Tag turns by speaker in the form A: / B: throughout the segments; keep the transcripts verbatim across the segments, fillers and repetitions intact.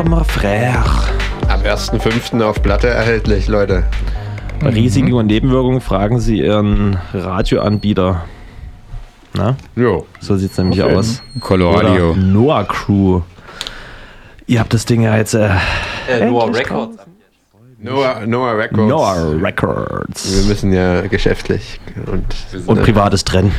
A: Mon frère.
B: Am ersten fünften auf Platte erhältlich, Leute.
A: Bei Risiken und Nebenwirkungen fragen Sie Ihren Radioanbieter. Na?
B: Jo.
A: So sieht es nämlich
B: Okay.
A: aus.
C: Coloradio.
A: Oder Noah Crew. Ihr habt das Ding ja jetzt. Äh,
D: Äh, Noah
A: endlich
D: Records.
B: Noah, Noah Records.
A: Noah
B: Wir
A: Records.
B: müssen ja geschäftlich und,
A: Und
B: äh,
A: Privates trennen.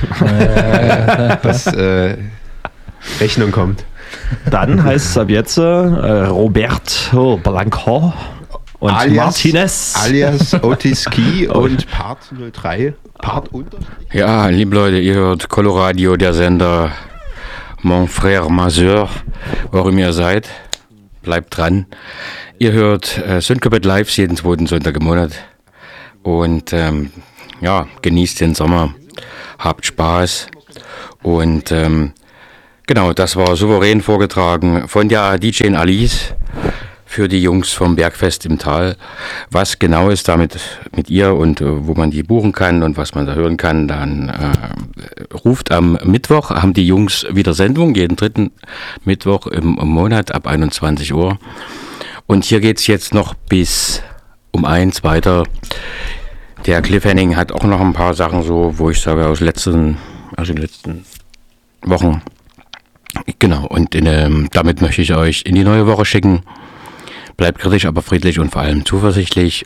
B: dass äh, Rechnung kommt.
A: Dann heißt es ab jetzt äh, Roberto Blanco und
B: alias,
A: Martinez.
B: Alias Otis Key und Part null drei. Part unter.
C: Ja, liebe Leute, ihr hört Coloradio, der Sender Mon Frère Mazur, wo auch immer ihr seid. Bleibt dran. Ihr hört äh, Syndicate Lives jeden zweiten Sonntag im Monat. Und ähm, ja, genießt den Sommer, habt Spaß. Und ähm, genau, das war souverän vorgetragen von der D J Alice für die Jungs vom Bergfest im Tal. Was genau ist damit mit ihr und äh, wo man die buchen kann und was man da hören kann, dann äh, ruft am Mittwoch, haben die Jungs wieder Sendung, jeden dritten Mittwoch im, im Monat ab einundzwanzig Uhr. Und hier geht's jetzt noch bis um eins weiter. Der Cliff Henning hat auch noch ein paar Sachen so, wo ich sage, aus letzten, also den letzten Wochen. Genau, und in, ähm, damit möchte ich euch in die neue Woche schicken. Bleibt kritisch, aber friedlich und vor allem zuversichtlich.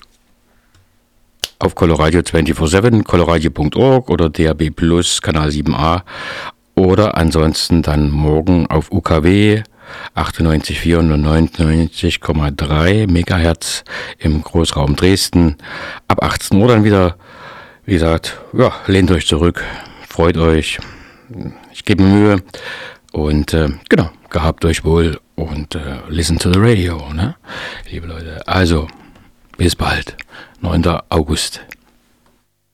C: Auf Coloradio vierundzwanzig sieben, coloradio punkt org oder D A B Plus, Kanal sieben a. Oder ansonsten dann morgen auf U K W achtundneunzig Komma vier und neunundneunzig Komma drei Megahertz im Großraum Dresden. Ab achtzehn Uhr dann wieder. Wie gesagt, ja, lehnt euch zurück, freut euch. Ich gebe mir Mühe. Und äh, genau, gehabt euch wohl und äh, listen to the radio, ne? Liebe Leute, also bis bald, neunter August.